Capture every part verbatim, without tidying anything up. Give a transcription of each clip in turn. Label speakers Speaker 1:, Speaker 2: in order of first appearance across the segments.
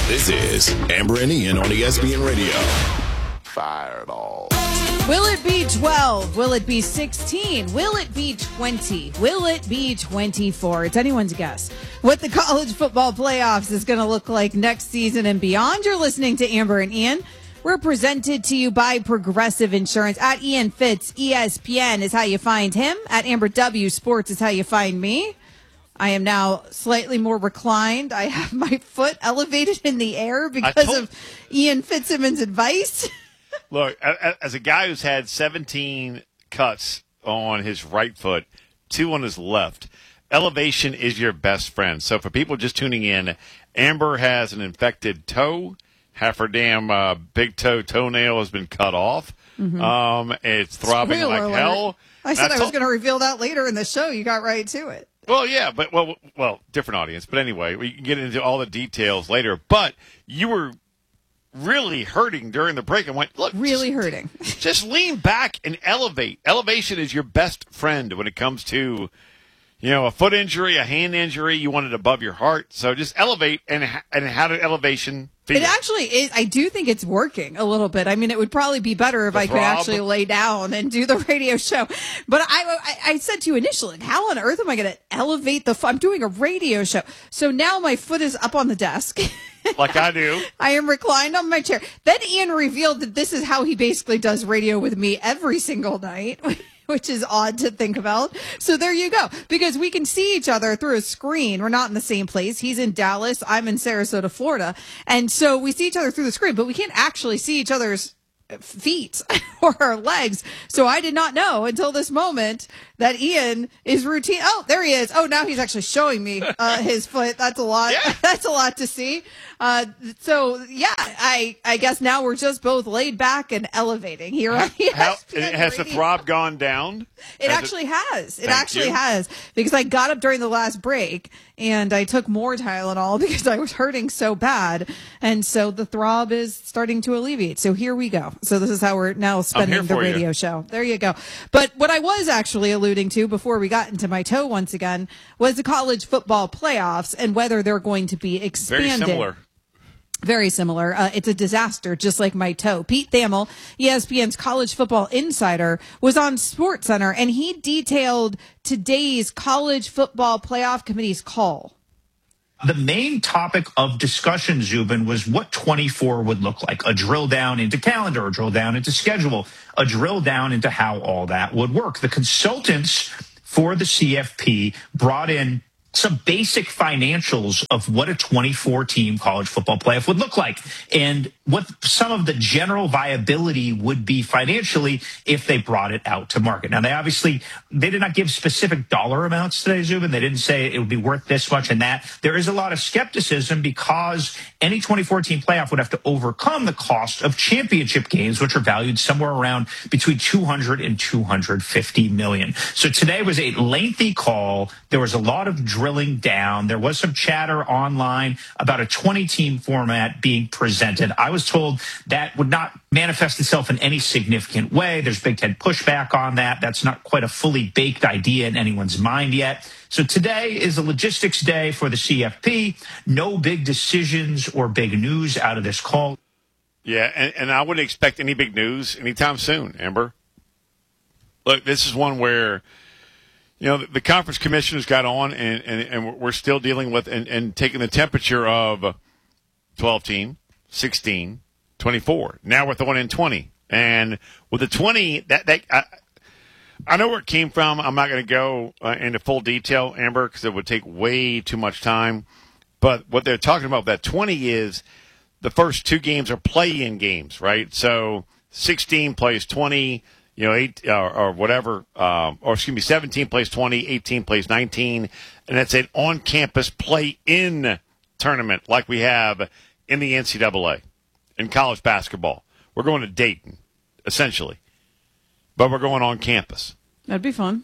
Speaker 1: This is Amber and Ian on E S P N Radio. Fireball.
Speaker 2: Will it be twelve? Will it be sixteen? Will it be twenty? Will it be twenty-four? It's anyone's guess what the college football playoffs is going to look like next season and beyond. You're listening to Amber and Ian. We're presented to you by Progressive Insurance. At Ian Fitz, E S P N is how you find him. At Amber W Sports is how you find me. I am now slightly more reclined. I have my foot elevated in the air because told- of Ian Fitzsimmons' advice.
Speaker 3: Look, as a guy who's had seventeen cuts on his right foot, two on his left, elevation is your best friend. So for people just tuning in, Amber has an infected toe. Half her damn uh, big toe toenail has been cut off. Mm-hmm. Um, it's throbbing
Speaker 2: Spoiler
Speaker 3: like
Speaker 2: alert.
Speaker 3: hell.
Speaker 2: I said I, I was going to reveal that later in the show. You got right to it.
Speaker 3: Well, yeah, but well, well, different audience. But anyway, we can get into all the details later. But you were really hurting during the break and went, look,
Speaker 2: really
Speaker 3: just,
Speaker 2: hurting.
Speaker 3: Just lean back and elevate. Elevation is your best friend when it comes to, you know, a foot injury, a hand injury. You want it above your heart. So just elevate. And, and how did elevation feel?
Speaker 2: It actually is. I do think it's working a little bit. I mean, it would probably be better if
Speaker 3: the
Speaker 2: I
Speaker 3: throb.
Speaker 2: could actually lay down and do the radio show. But I, I, I said to you initially, how on earth am I going to elevate the foot? I'm doing a radio show. So now my foot is up on the desk.
Speaker 3: Like I do.
Speaker 2: I am reclined on my chair. Then Ian revealed that this is how he basically does radio with me every single night, which is odd to think about. So there you go. Because we can see each other through a screen. We're not in the same place. He's in Dallas. I'm in Sarasota, Florida. And so we see each other through the screen, but we can't actually see each other's feet or our legs. So I did not know until this moment that Ian is routine. Oh, there he is. Oh, now he's actually showing me uh, his foot. That's a lot.
Speaker 3: Yeah.
Speaker 2: That's a lot to see. Uh, so yeah, I, I guess now we're just both laid back and elevating here on E S P N
Speaker 3: How, has
Speaker 2: Radio.
Speaker 3: the throb gone down?
Speaker 2: It
Speaker 3: has
Speaker 2: actually
Speaker 3: it?
Speaker 2: has. It
Speaker 3: Thank
Speaker 2: actually
Speaker 3: you.
Speaker 2: has, because I got up during the last break and I took more Tylenol because I was hurting so bad. And so the throb is starting to alleviate. So here we go. So this is how we're now spending the
Speaker 3: for you.
Speaker 2: radio show. There you go. But what I was actually alluding to before we got into my toe once again was the college football playoffs and whether they're going to be expanded.
Speaker 3: Very similar.
Speaker 2: Very similar. Uh, it's a disaster, just like my toe. Pete Thamel, E S P N's college football insider, was on SportsCenter, and he detailed today's college football playoff committee's call.
Speaker 4: The main topic of discussion, Zubin, was what twenty-four would look like. A drill down into calendar, a drill down into schedule, a drill down into how all that would work. The consultants for the C F P brought in some basic financials of what a twenty-four team college football playoff would look like and what some of the general viability would be financially if they brought it out to market. Now, they obviously, they did not give specific dollar amounts today, Zubin. They didn't say it would be worth this much and that. There is a lot of skepticism because any twenty-four team playoff would have to overcome the cost of championship games, which are valued somewhere around between two hundred and two hundred fifty million. So today was a lengthy call. There was a lot of drilling down. There was some chatter online about a twenty team format being presented. I was told that would not manifest itself in any significant way. There's Big Ten pushback on that. That's not quite a fully baked idea in anyone's mind yet. So today is a logistics day for the C F P. No big decisions or big news out of this call.
Speaker 3: Yeah, and, and I wouldn't expect any big news anytime soon, Amber. Look, this is one where, you know, the, the conference commissioners got on, and, and, and we're still dealing with and, and taking the temperature of twelve team, sixteen, twenty-four. Now we're throwing in twenty. And with the twenty, that, that I, I know where it came from. I'm not going to go uh, into full detail, Amber, because it would take way too much time. But what they're talking about, that twenty is the first two games are play-in games, right? So sixteen plays twenty, you know, eight or, or whatever, um, or excuse me, seventeen plays twenty, eighteen plays nineteen, and it's an on-campus play-in tournament like we have in the N C double A in college basketball. We're going to Dayton, essentially, but we're going on campus.
Speaker 2: That'd be fun.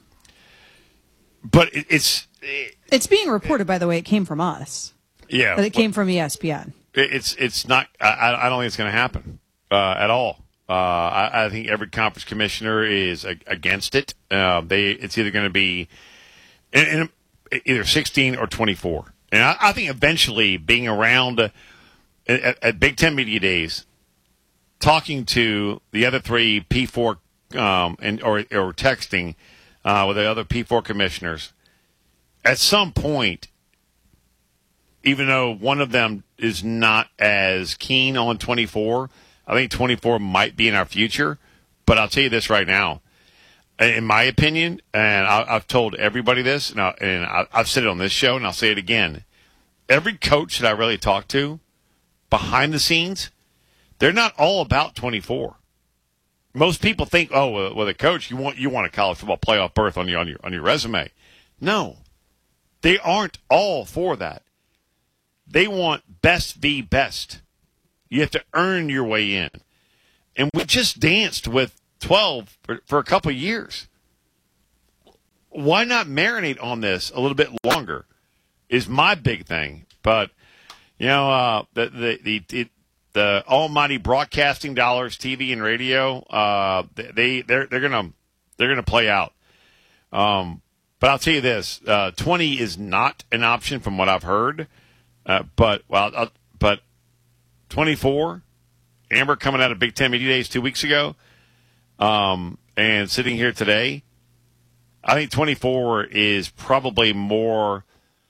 Speaker 3: But it, it's it,
Speaker 2: it's being reported, by the way, it came from us.
Speaker 3: Yeah,
Speaker 2: that it came from E S P N.
Speaker 3: It's it's not. I, I don't think it's going to happen uh, at all. Uh, I, I think every conference commissioner is a, against it. Uh, they it's either going to be in, in, either sixteen or twenty-four. And I, I think eventually being around at, at Big Ten Media Days, talking to the other three P four um, and or or texting uh, with the other P four commissioners. At some point, even though one of them is not as keen on twenty-four, I think twenty-four might be in our future. But I'll tell you this right now. In my opinion, and I, I've told everybody this, and, I, and I, I've said it on this show, and I'll say it again. Every coach that I really talk to, behind the scenes, they're not all about twenty-four. Most people think, oh, well, well, the coach, you want you want a college football playoff berth on your on your on your resume. No, they aren't all for that. They want best v best. You have to earn your way in, and we just danced with twelve for, for a couple of years. Why not marinate on this a little bit longer? Is my big thing. But you know, uh, the the the, the the almighty broadcasting dollars, T V and radio, uh, they they're they're gonna they're gonna play out. Um, but I'll tell you this: uh, twenty is not an option from what I've heard. Uh, but well, uh, but twenty-four, Amber coming out of Big Ten Media Days two weeks ago, um, and sitting here today, I think twenty-four is probably more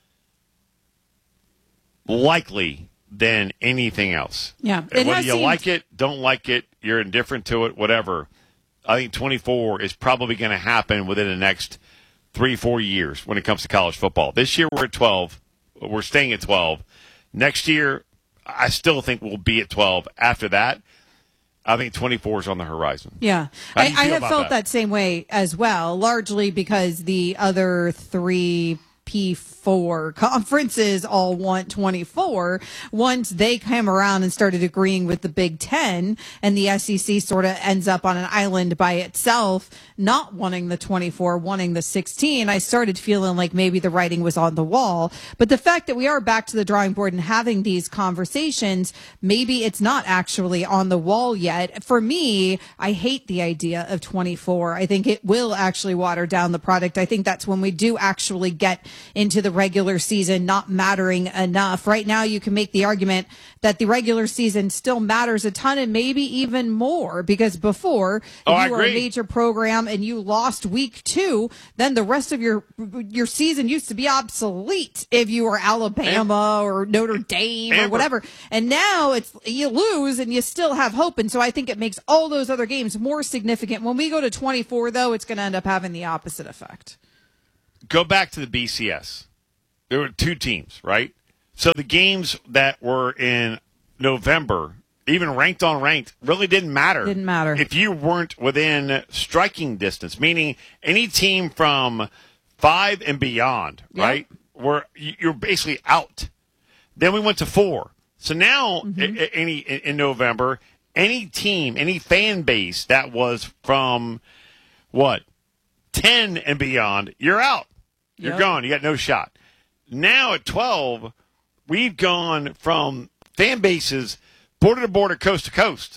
Speaker 3: likely than anything else.
Speaker 2: Yeah.
Speaker 3: It Whether you
Speaker 2: seemed-
Speaker 3: like it, don't like it, you're indifferent to it, whatever. I think twenty-four is probably going to happen within the next three, four years when it comes to college football. This year we're at twelve. We're staying at twelve. Next year, I still think we'll be at twelve. After that, I think twenty-four is on the horizon.
Speaker 2: Yeah.
Speaker 3: How
Speaker 2: I,
Speaker 3: do you
Speaker 2: I
Speaker 3: feel
Speaker 2: have
Speaker 3: about
Speaker 2: felt
Speaker 3: that?
Speaker 2: that same way as well, largely because the other three P four conferences all want twenty-four. Once they came around and started agreeing with the Big Ten, and the S E C sort of ends up on an island by itself, not wanting the twenty-four, wanting the sixteen, I started feeling like maybe the writing was on the wall. But the fact that we are back to the drawing board and having these conversations, maybe it's not actually on the wall yet. For me, I hate the idea of twenty-four. I think it will actually water down the product. I think that's when we do actually get into the regular season not mattering enough. Right now, you can make the argument that the regular season still matters a ton, and maybe even more, because before, if
Speaker 3: Oh, I
Speaker 2: you were a
Speaker 3: agree.
Speaker 2: major program and you lost week two, then the rest of your your season used to be obsolete if you were Alabama or Notre Dame or
Speaker 3: Amber.
Speaker 2: whatever. And now it's you lose and you still have hope. And so I think it makes all those other games more significant. When we go to twenty-four, though, it's going to end up having the opposite effect.
Speaker 3: Go back to the B C S. There were two teams, right? So the games that were in November, even ranked on ranked, really didn't matter.
Speaker 2: Didn't matter.
Speaker 3: If you weren't within striking distance, meaning any team from five and beyond,
Speaker 2: Yep.
Speaker 3: right? Were you're basically out. Then we went to four. So now,
Speaker 2: Mm-hmm.
Speaker 3: i- i- any in in November, any team, any fan base that was from what ten and beyond, you're out. You're
Speaker 2: Yep.
Speaker 3: gone. You got no shot. Now at twelve, we've gone from fan bases border to border, coast to coast,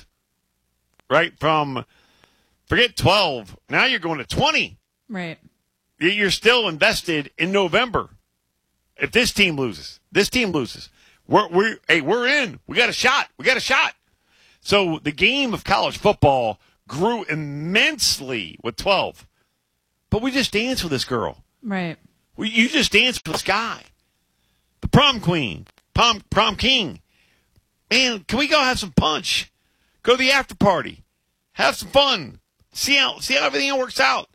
Speaker 3: right? From forget twelve. Now you're going to twenty.
Speaker 2: Right.
Speaker 3: You- You're still invested in November. If this team loses, this team loses. We're we're hey we're in. We got a shot. We got a shot. So the game of college football grew immensely with twelve, but we just danced with this girl.
Speaker 2: Right.
Speaker 3: We, you just danced with this guy, the prom queen, prom prom king. Man, can we go have some punch? Go to the after party, have some fun, see how see how everything works out.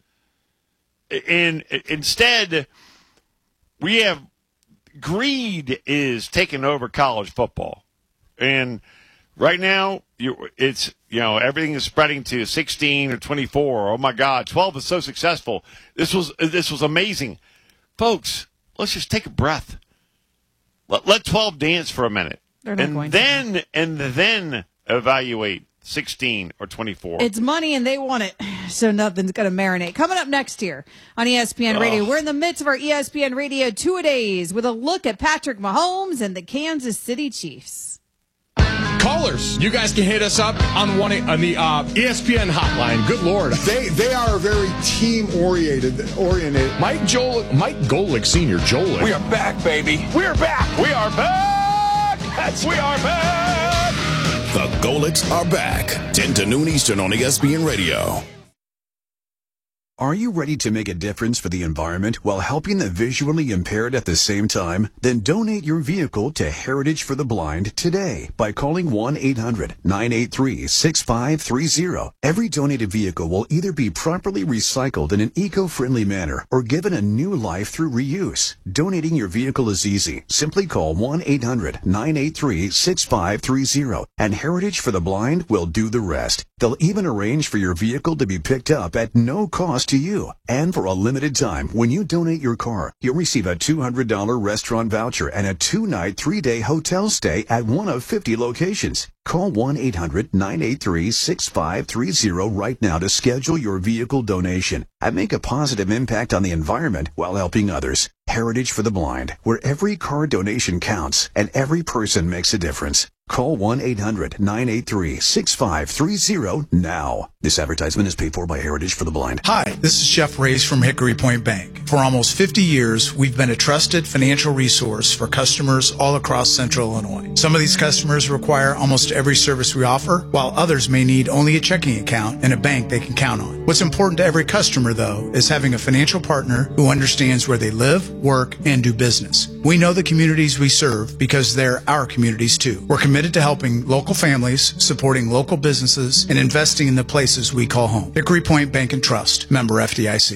Speaker 3: And instead, we have greed is taking over college football, and right now, you it's you know everything is spreading to sixteen or twenty-four. Oh my God, twelve is so successful. This was this was amazing, folks. Let's just take a breath. Let, let twelve dance for a minute,
Speaker 2: They're not
Speaker 3: and
Speaker 2: going to.
Speaker 3: then and then evaluate sixteen or twenty-four.
Speaker 2: It's money and they want it, so nothing's going to marinate. Coming up next year on E S P N Radio,
Speaker 3: Oh.
Speaker 2: we're in the midst of our E S P N Radio two-a-days with a look at Patrick Mahomes and the Kansas City Chiefs.
Speaker 5: Callers, you guys can hit us up on one on the uh, E S P N hotline. Good Lord.
Speaker 6: They they are very team oriented oriented.
Speaker 5: Mike Joel, Mike Golick Senior Joel.
Speaker 7: We are back, baby. We are back. We are back. That's we are back.
Speaker 1: Golics are back. ten to noon Eastern on E S P N Radio.
Speaker 7: Are you ready to make a difference for the environment while helping the visually impaired at the same time? Then donate your vehicle to Heritage for the Blind today by calling one eight hundred nine eight three six five three zero. Every donated vehicle will either be properly recycled in an eco-friendly manner or given a new life through reuse. Donating your vehicle is easy. Simply call one eight hundred nine eight three six five three zero and Heritage for the Blind will do the rest. They'll even arrange for your vehicle to be picked up at no cost to you. And for a limited time, when you donate your car, you'll receive a two hundred dollars restaurant voucher and a two-night, three-day hotel stay at one of fifty locations. Call one eight hundred nine eight three six five three zero right now to schedule your vehicle donation and make a positive impact on the environment while helping others. Heritage for the Blind, where every car donation counts and every person makes a difference. Call one eight hundred nine eight three six five three zero now. This advertisement is paid for by Heritage for the Blind.
Speaker 8: Hi, this is Jeff Reyes from Hickory Point Bank. For almost fifty years, we've been a trusted financial resource for customers all across Central Illinois. Some of these customers require almost every service we offer, while others may need only a checking account and a bank they can count on. What's important to every customer, though, is having a financial partner who understands where they live, work, and do business. We know the communities we serve because they're our communities too. We're committed to helping local families, supporting local businesses, and investing in the places we call home. Hickory Point Bank and Trust, member F D I C.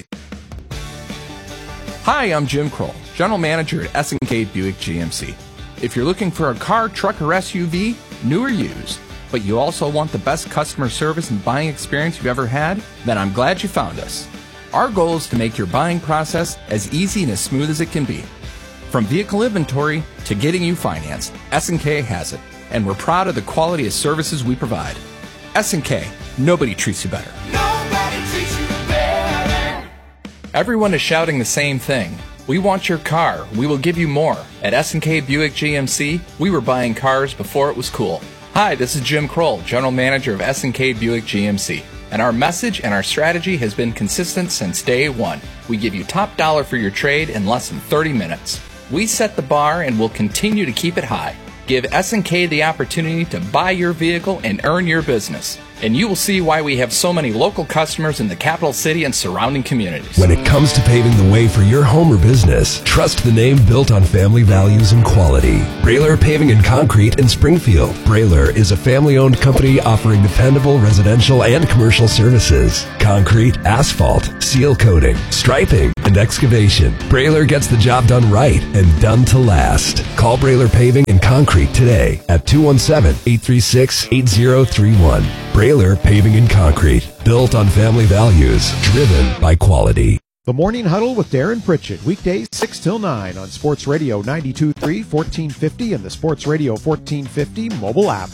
Speaker 9: Hi, I'm Jim Kroll, General Manager at S and K Buick G M C. If you're looking for a car, truck, or S U V, new or used, but you also want the best customer service and buying experience you've ever had, then I'm glad you found us. Our goal is to make your buying process as easy and as smooth as it can be. From vehicle inventory to getting you financed, S and K has it, and we're proud of the quality of services we provide. S and K, nobody treats you better.
Speaker 10: Nobody treats you better.
Speaker 9: Everyone is shouting the same thing. We want your car. We will give you more. At S and K Buick G M C, we were buying cars before it was cool. Hi, this is Jim Kroll, General Manager of S and K Buick G M C. And our message and our strategy has been consistent since day one. We give you top dollar for your trade in less than thirty minutes. We set the bar and will continue to keep it high. Give S and K the opportunity to buy your vehicle and earn your business. And you will see why we have so many local customers in the capital city and surrounding communities.
Speaker 11: When it comes to paving the way for your home or business, trust the name built on family values and quality. Brailer Paving and Concrete in Springfield. Brailer is a family-owned company offering dependable residential and commercial services. Concrete, asphalt, seal coating, striping, and excavation. Brailer gets the job done right and done to last. Call Brailer Paving and Concrete today at two one seven, eight three six, eight zero three one. Brailer Paving and Concrete, built on family values, driven by quality.
Speaker 12: The Morning Huddle with Darren Pritchett, weekdays six till nine on Sports Radio ninety-two point three, fourteen fifty, and the Sports Radio fourteen fifty mobile app.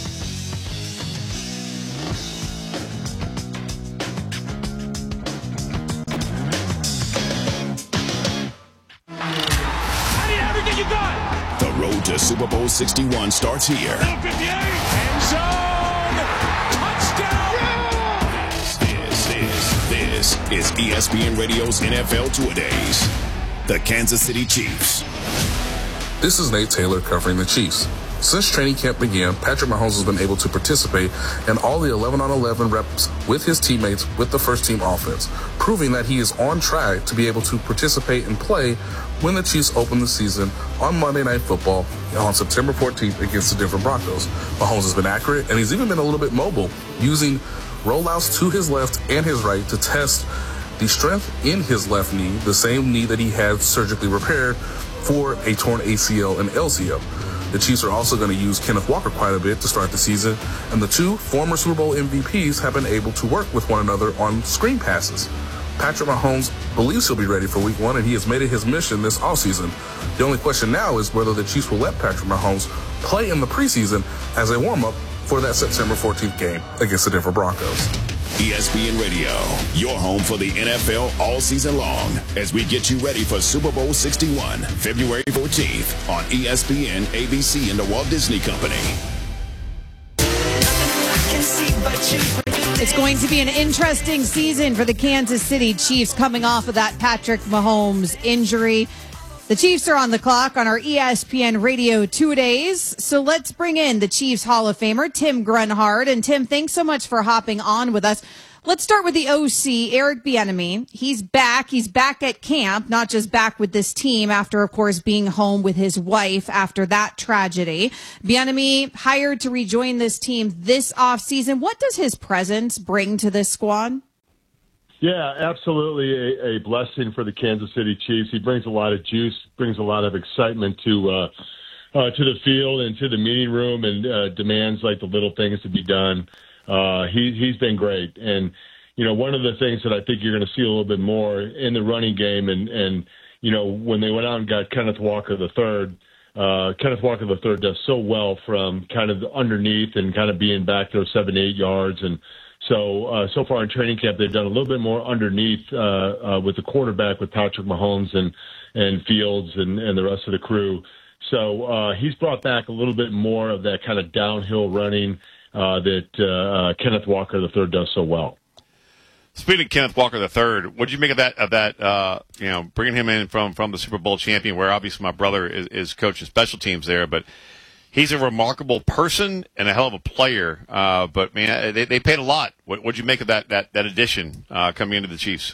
Speaker 1: The road to Super Bowl sixty-one starts here.
Speaker 10: End zone.
Speaker 1: This is, this is E S P N Radio's N F L Two Days. The Kansas City Chiefs.
Speaker 13: This is Nate Taylor covering the Chiefs. Since training camp began, Patrick Mahomes has been able to participate in all the eleven on eleven reps with his teammates with the first-team offense, proving that he is on track to be able to participate and play when the Chiefs open the season on Monday Night Football on September fourteenth against the Denver Broncos. Mahomes has been accurate, and he's even been a little bit mobile, using rollouts to his left and his right to test the strength in his left knee, the same knee that he had surgically repaired for a torn A C L and L C L. The Chiefs are also going to use Kenneth Walker quite a bit to start the season, and the two former Super Bowl M V Ps have been able to work with one another on screen passes. Patrick Mahomes believes he'll be ready for week one, and he has made it his mission this offseason. The only question now is whether the Chiefs will let Patrick Mahomes play in the preseason as a warm-up for that September fourteenth game against the Denver Broncos.
Speaker 1: E S P N Radio, your home for the N F L all season long, as we get you ready for Super Bowl sixty-one, February fourteenth on E S P N, A B C, and the Walt Disney Company.
Speaker 2: It's going to be an interesting season for the Kansas City Chiefs coming off of that Patrick Mahomes injury. The Chiefs are on the clock on our E S P N Radio two-a-days. So let's bring in the Chiefs Hall of Famer, Tim Grunhard. And Tim, thanks so much for hopping on with us. Let's start with the O C, Eric Bieniemy. He's back. He's back at camp, not just back with this team after, of course, being home with his wife after that tragedy. Bieniemy hired to rejoin this team this offseason. What does his presence bring to this squad?
Speaker 14: Yeah, absolutely a, a blessing for the Kansas City Chiefs. He brings a lot of juice, brings a lot of excitement to uh, uh, to the field and to the meeting room, and uh, demands like the little things to be done. Uh, he, he's been great. And, you know, one of the things that I think you're going to see a little bit more in the running game, and, and you know, when they went out and got Kenneth Walker the third, uh, Kenneth Walker the third does so well from kind of underneath and kind of being back there seven, eight yards. And so, uh, so far in training camp, they've done a little bit more underneath uh, uh, with the quarterback, with Patrick Mahomes and, and Fields and, and the rest of the crew. So uh, he's brought back a little bit more of that kind of downhill running uh, that uh, Kenneth Walker the third does so well.
Speaker 3: Speaking of Kenneth Walker the third, what did you make of that? Of that, uh, you know, bringing him in from, from the Super Bowl champion, where obviously my brother is, is coaching special teams there, but he's a remarkable person and a hell of a player. Uh, but man, they, they paid a lot. What would you make of that that that addition uh, coming into the Chiefs?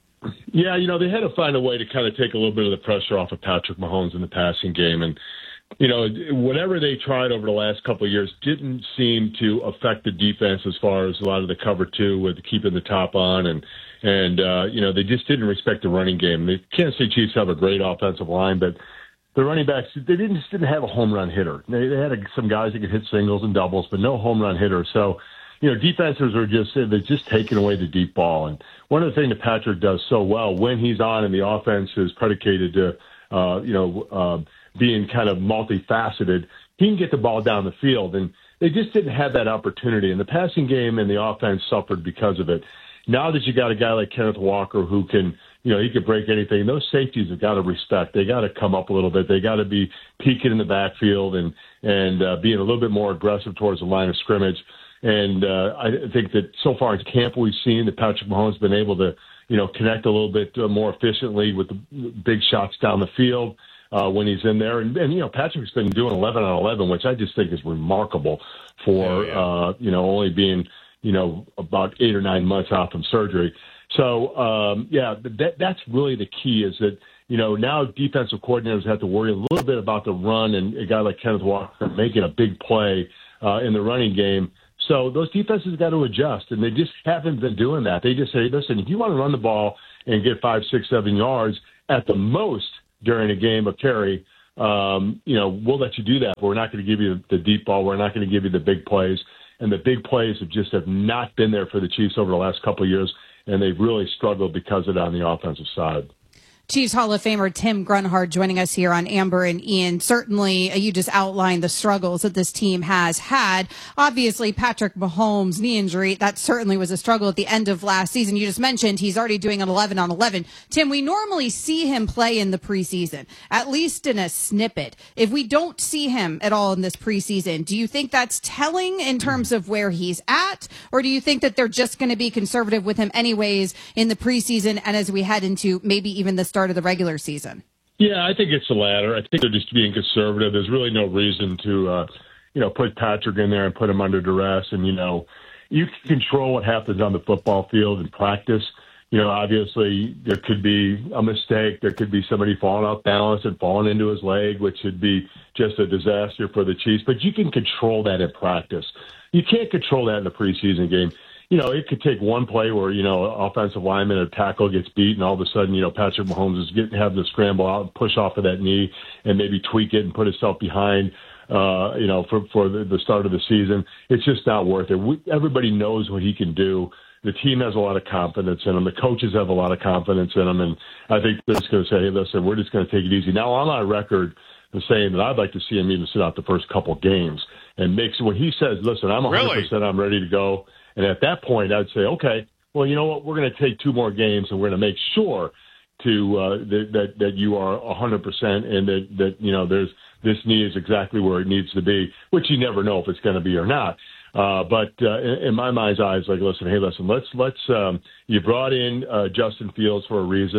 Speaker 14: Yeah, you know, they had to find a way to kind of take a little bit of the pressure off of Patrick Mahomes in the passing game. And, you know, whatever they tried over the last couple of years didn't seem to affect the defense as far as a lot of the cover two with keeping the top on. And, and uh, you know, they just didn't respect the running game. The Kansas City Chiefs have a great offensive line, but the running backs, they didn't, just didn't have a home run hitter. They, they had a, some guys that could hit singles and doubles, but no home run hitter. So, you know, defenses are just, they're just taking away the deep ball. And one of the things that Patrick does so well when he's on and the offense is predicated to, uh, you know, uh, being kind of multifaceted, he can get the ball down the field. And they just didn't have that opportunity. And the passing game and the offense suffered because of it. Now that you got a guy like Kenneth Walker who can, you know, he could break anything, those safeties have got to respect. They got to come up a little bit. They got to be peeking in the backfield and, and uh, being a little bit more aggressive towards the line of scrimmage. And uh, I think that so far in camp we've seen that Patrick Mahomes has been able to, you know, connect a little bit uh, more efficiently with the big shots down the field uh, when he's in there. And, and, you know, Patrick's been doing eleven on eleven, which I just think is remarkable for, oh, yeah. uh, you know, only being, you know, about eight or nine months out from surgery. So, um, yeah, that, that's really the key is that, you know, now defensive coordinators have to worry a little bit about the run and a guy like Kenneth Walker making a big play uh, in the running game. So those defenses got to adjust, and they just haven't been doing that. They just say, listen, if you want to run the ball and get five, six, seven yards at the most during a game of carry, um, you know, we'll let you do that. But we're not going to give you the deep ball. We're not going to give you the big plays. And the big plays have just have not been there for the Chiefs over the last couple of years, and they've really struggled because of it on the offensive side.
Speaker 2: Chiefs Hall of Famer Tim Grunhard joining us here on Amber and Ian. Certainly, uh, you just outlined the struggles that this team has had. Obviously, Patrick Mahomes' knee injury, that certainly was a struggle at the end of last season. You just mentioned he's already doing an eleven on eleven. Tim, we normally see him play in the preseason, at least in a snippet. If we don't see him at all in this preseason, do you think that's telling in terms of where he's at? Or do you think that they're just going to be conservative with him anyways in the preseason and as we head into maybe even the start of the regular season?
Speaker 14: Yeah, I think it's the latter. I think they're just being conservative. There's really no reason to, uh, you know, put Patrick in there and put him under duress. And, you know, you can control what happens on the football field in practice. You know, obviously there could be a mistake. There could be somebody falling off balance and falling into his leg, which would be just a disaster for the Chiefs. But you can control that in practice. You can't control that in the preseason game. You know, it could take one play where, you know, offensive lineman or tackle gets beat, and all of a sudden, you know, Patrick Mahomes is getting having to scramble out and push off of that knee and maybe tweak it and put himself behind, uh, you know, for, for the, the start of the season. It's just not worth it. We, everybody knows what he can do. The team has a lot of confidence in him. The coaches have a lot of confidence in him. And I think they're just going to say, hey, listen, we're just going to take it easy. Now, I'm on record of saying that I'd like to see him even sit out the first couple games and make when he says, listen, I'm one hundred percent, really? I'm ready to go. And at that point, I'd say, okay, well, you know what? We're going to take two more games, and we're going to make sure to uh, that, that that you are one hundred percent, and that that you know there's this knee is exactly where it needs to be, which you never know if it's going to be or not. Uh, but uh, in, in my mind's eye, it's like, listen, hey, listen, let's let's um, you brought in uh, Justin Fields for a reason.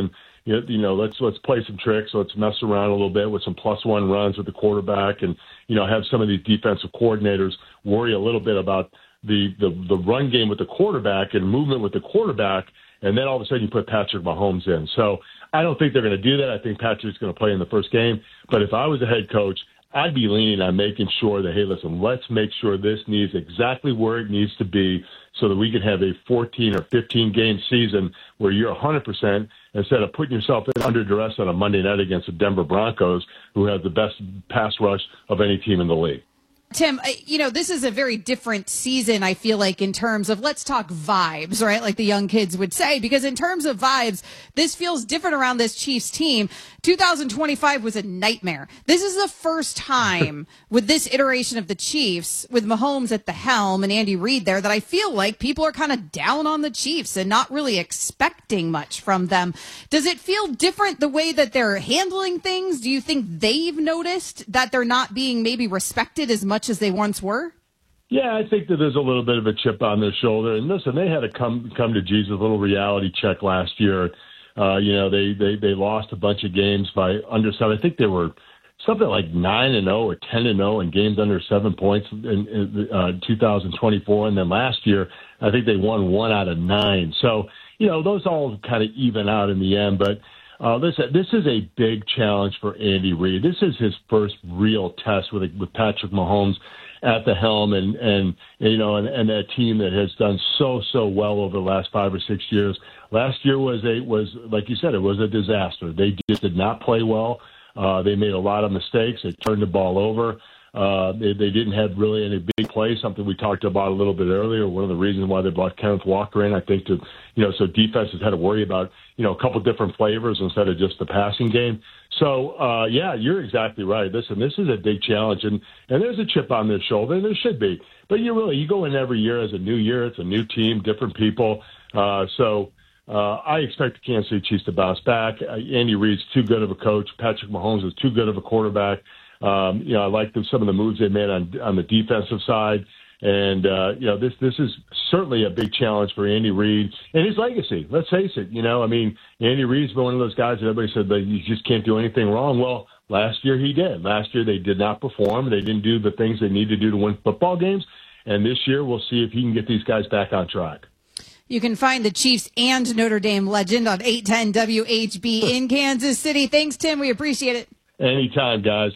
Speaker 14: you know, you know, let's let's play some tricks. Let's mess around a little bit with some plus one runs with the quarterback, and you know, have some of these defensive coordinators worry a little bit about the the, the run game with the quarterback and movement with the quarterback, and then all of a sudden you put Patrick Mahomes in. So I don't think they're going to do that. I think Patrick's going to play in the first game. But if I was a head coach, I'd be leaning on making sure that, hey, listen, let's make sure this needs exactly where it needs to be so that we can have a fourteen or fifteen game season where you're one hundred percent instead of putting yourself in under duress on a Monday night against the Denver Broncos, who have the best pass rush of any team in the league.
Speaker 2: Tim, you know, this is a very different season, I feel like, in terms of let's talk vibes, right? Like the young kids would say, because in terms of vibes, this feels different around this Chiefs team. two thousand twenty-five was a nightmare. This is the first time with this iteration of the Chiefs, with Mahomes at the helm and Andy Reid there, that I feel like people are kind of down on the Chiefs and not really expecting much from them. Does it feel different the way that they're handling things? Do you think they've noticed that they're not being maybe respected as much as they once were?
Speaker 14: Yeah, I think that there's a little bit of a chip on their shoulder. And listen, they had a come come to Jesus, a little reality check last year. Uh, you know, they, they, they lost a bunch of games by under seven. I think they were something like nine and zero or ten and zero in games under seven points in, in uh, two thousand twenty-four, and then last year I think they won one out of nine. So you know, those all kind of even out in the end. But uh, listen, this is a big challenge for Andy Reid. This is his first real test with with Patrick Mahomes at the helm, and and you know, and, and that team that has done so so well over the last five or six years. Last year was a was like you said, it was a disaster. They just did not play well. Uh, they made a lot of mistakes. They turned the ball over. Uh, they, they didn't have really any big plays, something we talked about a little bit earlier. One of the reasons why they brought Kenneth Walker in, I think, to, you know, so defenses had to worry about, you know, a couple different flavors instead of just the passing game. So, uh, yeah, you're exactly right. Listen, this is a big challenge, and, and there's a chip on their shoulder, and there should be. But you really, you go in every year as a new year. It's a new team, different people. Uh, so, Uh, I expect the Kansas City Chiefs to bounce back. Uh, Andy Reid's too good of a coach. Patrick Mahomes is too good of a quarterback. Um, you know, I like the, some of the moves they made on on the defensive side, and uh, you know, this this is certainly a big challenge for Andy Reid and his legacy. Let's face it. You know, I mean, Andy Reid's been one of those guys that everybody said that you just can't do anything wrong. Well, last year he did. Last year they did not perform. They didn't do the things they need to do to win football games. And this year we'll see if he can get these guys back on track.
Speaker 2: You can find the Chiefs and Notre Dame legend on eight ten W H B in Kansas City. Thanks, Tim. We appreciate it.
Speaker 14: Anytime, guys.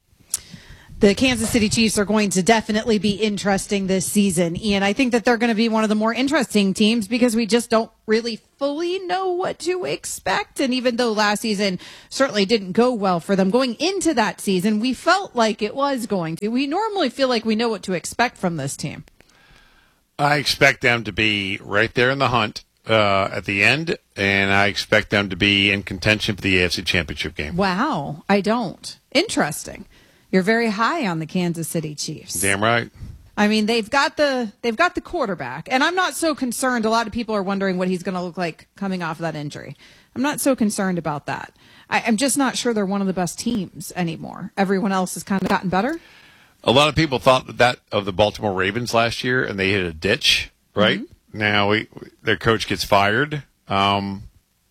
Speaker 2: The Kansas City Chiefs are going to definitely be interesting this season, Ian. I think that they're going to be one of the more interesting teams because we just don't really fully know what to expect. And even though last season certainly didn't go well for them, going into that season, we felt like it was going to. We normally feel like we know what to expect from this team.
Speaker 3: I expect them to be right there in the hunt uh, at the end, and I expect them to be in contention for the A F C Championship game.
Speaker 2: Wow, I don't. Interesting. You're very high on the Kansas City Chiefs.
Speaker 3: Damn right.
Speaker 2: I mean, they've got the they've got the quarterback, and I'm not so concerned. A lot of people are wondering what he's going to look like coming off of that injury. I'm not so concerned about that. I, I'm just not sure they're one of the best teams anymore. Everyone else has kind of gotten better.
Speaker 3: A lot of people thought that, that of the Baltimore Ravens last year, and they hit a ditch, right? Mm-hmm. Now we, their coach gets fired. Um,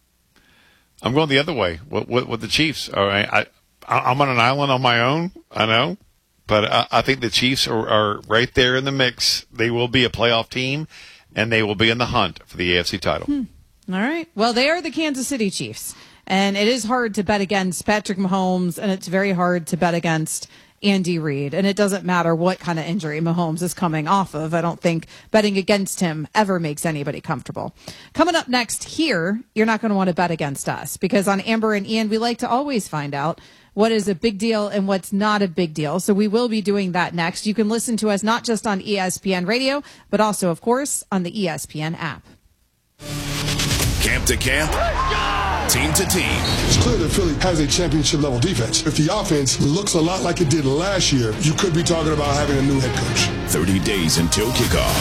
Speaker 3: I'm going the other way with, with, with the Chiefs. All right, I, I, I'm on an island on my own, I know, but I, I think the Chiefs are, are right there in the mix. They will be a playoff team, and they will be in the hunt for the A F C title.
Speaker 2: Hmm. All right. Well, they are the Kansas City Chiefs, and it is hard to bet against Patrick Mahomes, and it's very hard to bet against Andy Reid, and it doesn't matter what kind of injury Mahomes is coming off of. I don't think betting against him ever makes anybody comfortable. Coming up next here, you're not going to want to bet against us because on Amber and Ian, we like to always find out what is a big deal and what's not a big deal. So we will be doing that next. You can listen to us not just on E S P N Radio, but also, of course, on the E S P N app.
Speaker 1: Camp to camp, team to team.
Speaker 6: It's clear that Philly has a championship-level defense. If the offense looks a lot like it did last year, you could be talking about having a new head coach.
Speaker 1: thirty days until kickoff.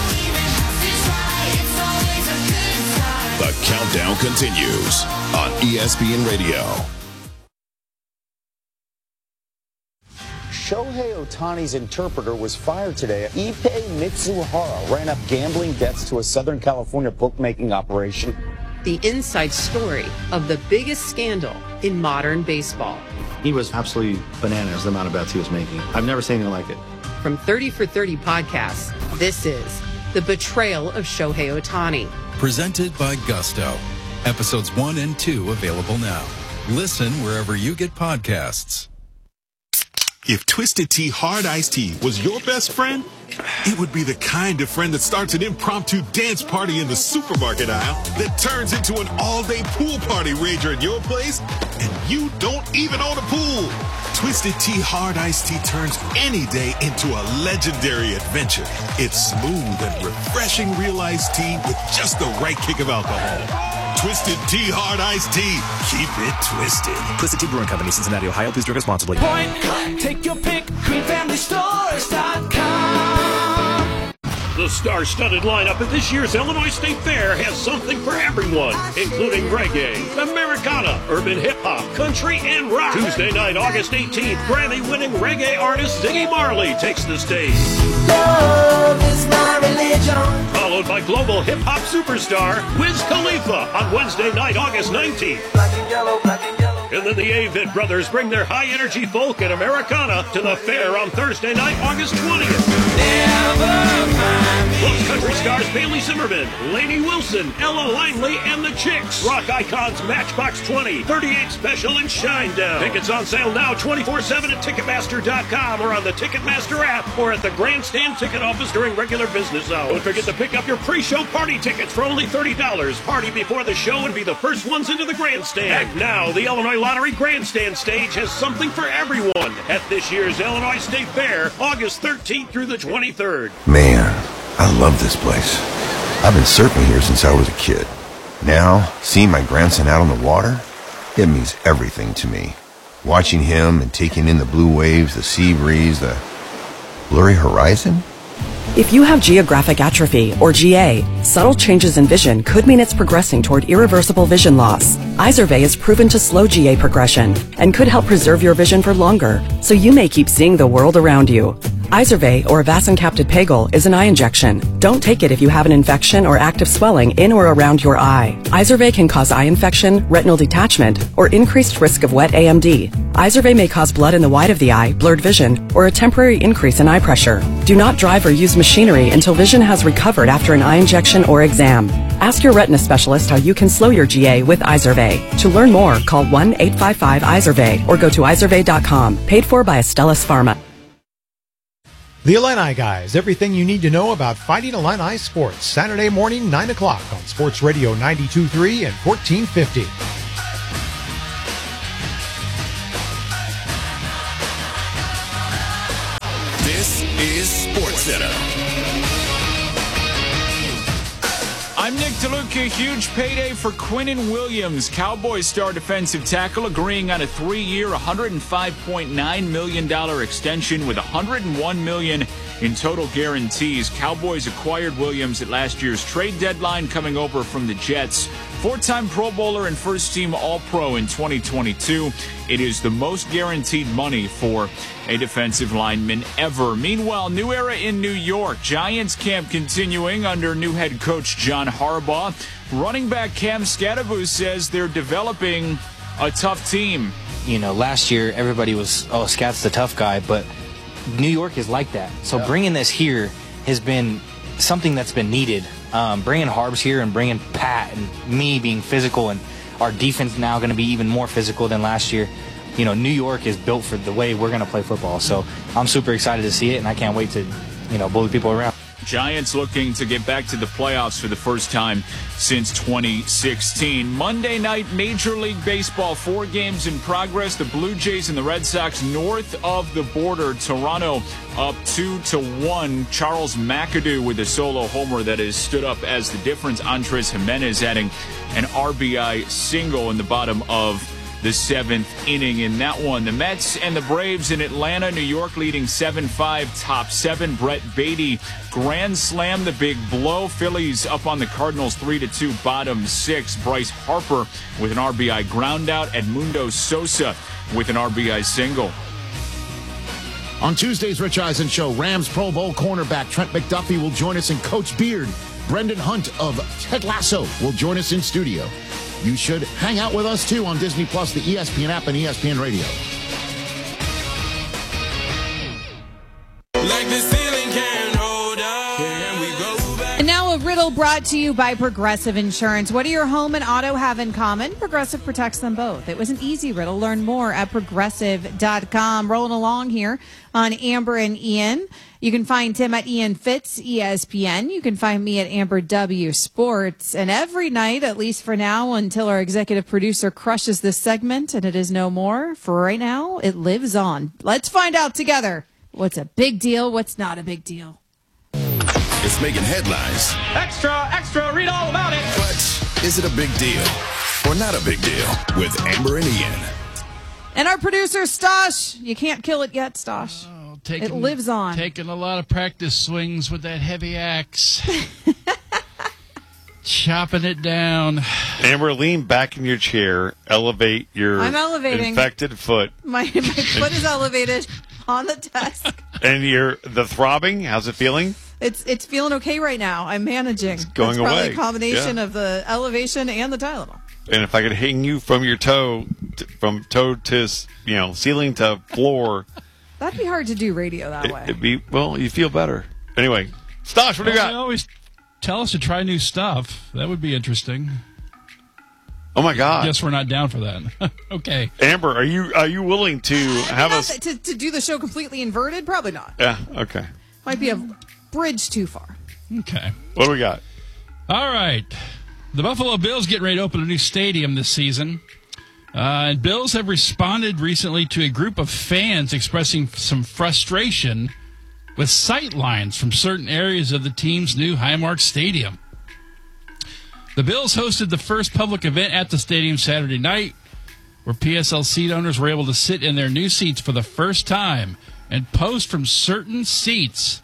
Speaker 1: The countdown continues on E S P N Radio.
Speaker 15: Shohei Ohtani's interpreter was fired today. Ippei Mitsuhara ran up gambling debts to a Southern California bookmaking operation.
Speaker 16: the inside story of the biggest scandal in modern baseball.
Speaker 17: He was absolutely bananas, the amount of bets he was making. I've never seen anything like it.
Speaker 16: From thirty for thirty podcasts, this is The Betrayal of Shohei Ohtani.
Speaker 18: Presented by Gusto. Episodes one and two available now. Listen wherever you get podcasts.
Speaker 19: If Twisted Tea Hard Iced Tea was your best friend, it would be the kind of friend that starts an impromptu dance party in the supermarket aisle that turns into an all-day pool party rager at your place, and you don't even own a pool. Twisted Tea Hard Iced Tea turns any day into a legendary adventure. It's smooth and refreshing real iced tea with just the right kick of alcohol. Twisted Tea Hard Iced Tea. Keep it twisted.
Speaker 20: Twisted Tea Brewing Company, Cincinnati, Ohio. Please drink responsibly.
Speaker 10: Point, take your pick. green family stores dot com.
Speaker 21: The star-studded lineup at this year's Illinois State Fair has something for everyone, including reggae, Americana, urban hip-hop, country, and rock. Tuesday night, August eighteenth, Grammy-winning reggae artist Ziggy Marley takes the stage.
Speaker 10: Love is my religion.
Speaker 21: Followed by global hip-hop superstar Wiz Khalifa on Wednesday night, August nineteenth.
Speaker 10: Black and yellow, black and yellow.
Speaker 21: And then the Avid Brothers bring their high-energy folk and Americana to the fair on Thursday night, August twentieth. Plus country stars Bailey Zimmerman, Lainey Wilson, Ella Langley, and the Chicks. Rock icons Matchbox twenty, thirty-eight Special, and Shinedown. Tickets on sale now twenty-four seven at Ticketmaster dot com or on the Ticketmaster app or at the Grandstand ticket office during regular business hours. Don't forget to pick up your pre-show party tickets for only thirty dollars. Party before the show and be the first ones into the Grandstand. And now, the Illinois Lottery Grandstand stage has something for everyone at this year's Illinois State Fair, August thirteenth through the twenty-third.
Speaker 22: Man, I love this place. I've been surfing here since I was a kid. Now, seeing my grandson out on the water, it means everything to me. Watching him and taking in the blue waves, the sea breeze, the blurry horizon.
Speaker 23: If you have geographic atrophy, or G A, subtle changes in vision could mean it's progressing toward irreversible vision loss. Izervay is proven to slow G A progression and could help preserve your vision for longer, so you may keep seeing the world around you. Izervay, or vason-capted pagel, is an eye injection. Don't take it if you have an infection or active swelling in or around your eye. Izervay can cause eye infection, retinal detachment, or increased risk of wet A M D. Izervay may cause blood in the white of the eye, blurred vision, or a temporary increase in eye pressure. Do not drive or use machinery until vision has recovered after an eye injection or exam. Ask your retina specialist how you can slow your G A with Izervay. To learn more, call one eight five five Izervay or go to Izervay dot com. Paid for by Astellas Pharma.
Speaker 12: The Illini Guys, everything you need to know about Fighting Illini sports. Saturday morning, nine o'clock on Sports Radio ninety-two point three and fourteen fifty.
Speaker 1: This is SportsCenter.
Speaker 24: I'm Nick DeLuca. Huge payday for Quinnen Williams. Cowboys star defensive tackle agreeing on a three-year, one hundred five point nine million dollars extension with one hundred one million dollars in total guarantees. Cowboys acquired Williams at last year's trade deadline, coming over from the Jets. Four-time Pro Bowler and first-team All-Pro in twenty twenty-two. It is the most guaranteed money for a defensive lineman ever. Meanwhile, new era in New York. Giants camp continuing under new head coach John Harbaugh. Running back Cam Skattebo says they're developing a tough team.
Speaker 25: You know, last year everybody was, oh, Scat's the tough guy, but New York is like that. So yeah. Bringing this here has been something that's been needed. Um, bringing Harbs here and bringing Pat and me being physical, and our defense now going to be even more physical than last year. You know, New York is built for the way we're going to play football. So I'm super excited to see it, and I can't wait to, you know, bully people around.
Speaker 24: Giants looking to get back to the playoffs for the first time since twenty sixteen. Monday night, Major League Baseball, four games in progress. The Blue Jays and the Red Sox north of the border. Toronto up two to one. Charles McAdoo with a solo homer that has stood up as the difference. Andres Jimenez adding an R B I single in the bottom of the seventh inning in that one. The Mets and the Braves in Atlanta, New York leading seven five, top seven. Brett Beatty grand slam, the big blow. Phillies up on the Cardinals three to two, bottom six. Bryce Harper with an R B I ground out. Edmundo Sosa with an R B I single.
Speaker 26: On Tuesday's Rich Eisen Show, Rams Pro Bowl cornerback Trent McDuffie will join us, and Coach Beard
Speaker 4: Brendan Hunt of Ted Lasso will join us in studio. You should hang out with us, too, on Disney Plus, the E S P N app, and E S P N Radio.
Speaker 10: Like the ceiling can hold up. Can we go back?
Speaker 2: And now a riddle brought to you by Progressive Insurance. What do your home and auto have in common? Progressive protects them both. It was an easy riddle. Learn more at progressive dot com. Rolling along here on Amber and Ian. You can find Tim at Ian Fitz, E S P N. You can find me at Amber W Sports. And every night, at least for now, until our executive producer crushes this segment and it is no more, for right now, it lives on. Let's find out together what's a big deal, what's not a big deal.
Speaker 1: It's making headlines.
Speaker 10: Extra, extra, read all about it.
Speaker 1: But is it a big deal or not a big deal with Amber and Ian?
Speaker 2: And our producer, Stosh. You can't kill it yet, Stosh.
Speaker 5: Oh, taking,
Speaker 2: it lives on.
Speaker 5: Taking a lot of practice swings with that heavy axe. Chopping it down.
Speaker 3: Amber, lean back in your chair. Elevate your
Speaker 2: I'm elevating.
Speaker 3: infected foot.
Speaker 2: My, my foot is elevated on the desk.
Speaker 3: And you're the throbbing. How's it feeling?
Speaker 2: It's it's feeling okay right now. I'm managing. It's
Speaker 3: going
Speaker 2: That's probably
Speaker 3: away.
Speaker 2: a combination
Speaker 3: Yeah.
Speaker 2: of the elevation and the Tylenol.
Speaker 3: And if I could hang you from your toe, t- from toe to you know ceiling to floor,
Speaker 2: That'd be hard to do radio that
Speaker 3: it,
Speaker 2: way.
Speaker 3: it'd be well. You feel better anyway. Stosh, what do you
Speaker 5: Well,
Speaker 3: got?
Speaker 5: they always tell us to try new stuff. That would be interesting.
Speaker 3: Oh my God!
Speaker 5: Guess we're not down for that. Okay,
Speaker 3: Amber, are you are you willing to have
Speaker 2: Not
Speaker 3: us?
Speaker 2: that- to, to do the show completely inverted? Probably not.
Speaker 3: Yeah. Okay.
Speaker 2: Might be a bridge too far.
Speaker 5: Okay.
Speaker 3: What do we got?
Speaker 5: All right. The Buffalo Bills getting ready to open a new stadium this season. Uh, and Bills have responded recently to a group of fans expressing some frustration with sight lines from certain areas of the team's new Highmark Stadium. The Bills hosted the first public event at the stadium Saturday night, where P S L seat owners were able to sit in their new seats for the first time and post from certain seats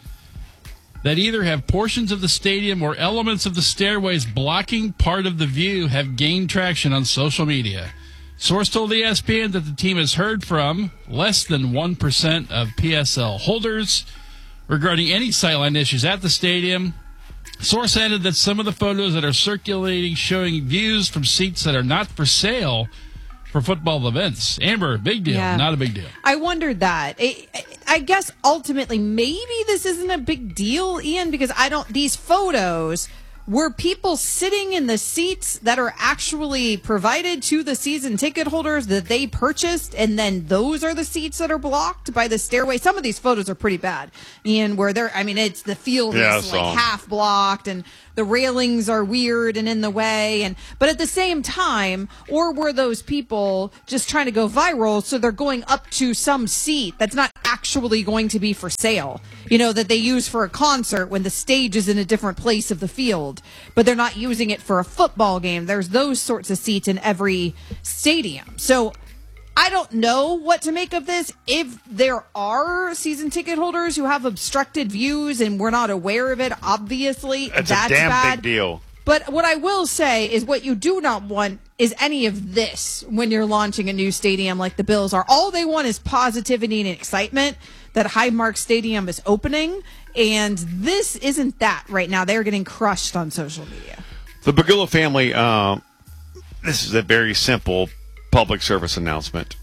Speaker 5: that either have portions of the stadium or elements of the stairways blocking part of the view have gained traction on social media. Source told E S P N that the team has heard from less than one percent of P S L holders regarding any sightline issues at the stadium. Source added that some of the photos that are circulating showing views from seats that are not for sale for football events. Amber, big deal,
Speaker 2: Yeah.
Speaker 5: not a big deal.
Speaker 2: I wondered that. I, I guess ultimately maybe this isn't a big deal, Ian, because I don't. These photos were people sitting in the seats that are actually provided to the season ticket holders that they purchased, and then those are the seats that are blocked by the stairway. Some of these photos are pretty bad, Ian, where they're, I mean, it's the field
Speaker 3: Yeah, I
Speaker 2: is
Speaker 3: saw 'em.
Speaker 2: like half blocked and the railings are weird and in the way. And but at the same time, or were those people just trying to go viral, so they're going up to some seat that's not actually going to be for sale, you know, that they use for a concert when the stage is in a different place of the field, but they're not using it for a football game. There's those sorts of seats in every stadium. So I don't know what to make of this. If there are season ticket holders who have obstructed views and we're not aware of it, obviously
Speaker 3: That's,
Speaker 2: that's
Speaker 3: a damn
Speaker 2: bad.
Speaker 3: big deal.
Speaker 2: But what I will say is what you do not want is any of this when you're launching a new stadium like the Bills are. All they want is positivity and excitement that Highmark Stadium is opening, and this isn't that right now. They're getting crushed on social media.
Speaker 3: The Bagula family, um, this is a very simple public service announcement.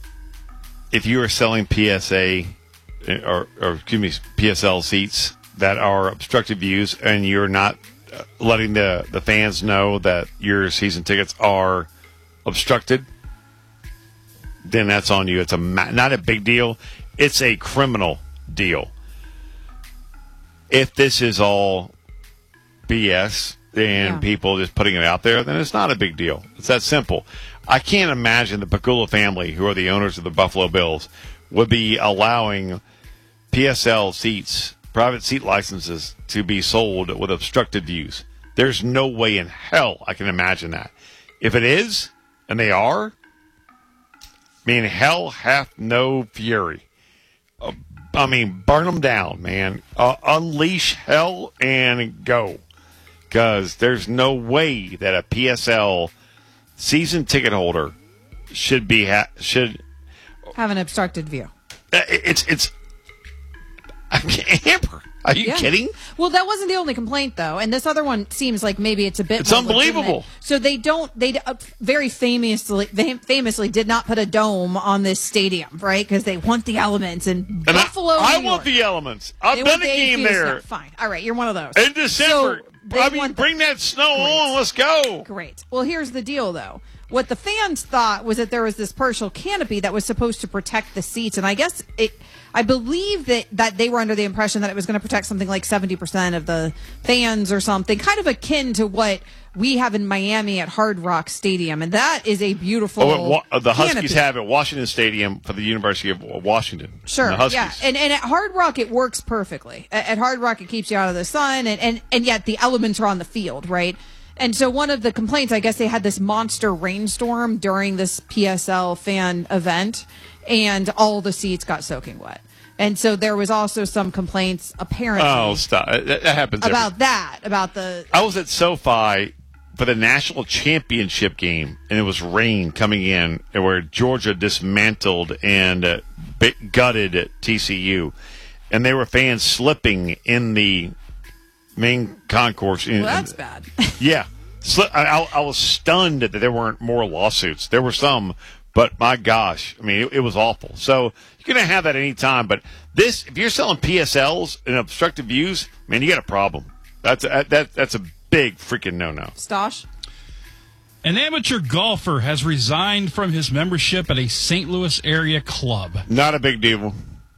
Speaker 3: If you are selling P S A, or, or excuse me, P S L seats that are obstructive views, and you're not letting the, the fans know that your season tickets are obstructed, then that's on you. It's a ma- not a big deal. It's a criminal deal. If this is all B S and
Speaker 2: Yeah.
Speaker 3: people just putting it out there, then it's not a big deal. It's that simple. I can't imagine the Bagula family, who are the owners of the Buffalo Bills, would be allowing P S L seats, private seat licenses, to be sold with obstructed views. There's no way in hell I can imagine that. If it is, and they are, I mean, hell hath no fury. Uh, I mean, burn them down, man. Uh, unleash hell and go. Because there's no way that a P S L season ticket holder should be ha- should
Speaker 2: Have an obstructed view.
Speaker 3: uh, it's it's Amber, are you
Speaker 2: Yeah.
Speaker 3: kidding?
Speaker 2: Well, that wasn't the only complaint, though, and this other one seems like maybe it's a bit.
Speaker 3: It's
Speaker 2: more
Speaker 3: unbelievable.
Speaker 2: legitimate. So they don't. They uh, very famously, they famously did not put a dome on this stadium, right? Because they want the elements and,
Speaker 3: And
Speaker 2: Buffalo.
Speaker 3: I, I
Speaker 2: New
Speaker 3: want
Speaker 2: York.
Speaker 3: the elements. I've
Speaker 2: They
Speaker 3: done
Speaker 2: want
Speaker 3: a
Speaker 2: the
Speaker 3: game
Speaker 2: A Q
Speaker 3: there
Speaker 2: snow. Fine. All right, you're one of those.
Speaker 3: in December.
Speaker 2: So they
Speaker 3: I mean,
Speaker 2: want the-
Speaker 3: bring that snow on. Let's go.
Speaker 2: Great. Well, here's the deal, though. What the fans thought was that there was this partial canopy that was supposed to protect the seats, and I guess it. I believe that, that they were under the impression that it was going to protect something like seventy percent of the fans or something, kind of akin to what we have in Miami at Hard Rock Stadium, and that is a beautiful.
Speaker 3: Oh, what Wa- the Huskies
Speaker 2: canopy.
Speaker 3: have at Washington Stadium for the University of Washington.
Speaker 2: Sure,
Speaker 3: the Huskies.
Speaker 2: yeah, and and at Hard Rock it works perfectly. At, at Hard Rock it keeps you out of the sun, and, and and yet the elements are on the field, right? And so one of the complaints, I guess, they had this monster rainstorm during this P S L fan event, and all the seats got soaking wet. And so there was also some complaints, apparently,
Speaker 3: Oh, stop! That, that happens every-
Speaker 2: about that, about the.
Speaker 3: I was at SoFi for the national championship game, and it was rain coming in, where Georgia dismantled and uh, bit- gutted at T C U, and there were fans slipping in the main concourse.
Speaker 2: Well, that's bad.
Speaker 3: Yeah, Sli- I, I, I was stunned that there weren't more lawsuits. There were some, but my gosh, I mean, it, it was awful. So you're going to have that any time, but this, if you're selling P S Ls and obstructive views, man, you got a problem. That's a, that that's a big freaking no-no.
Speaker 2: Stosh?
Speaker 5: An amateur golfer has resigned from his membership at a Saint Louis area club.
Speaker 3: Not a big deal.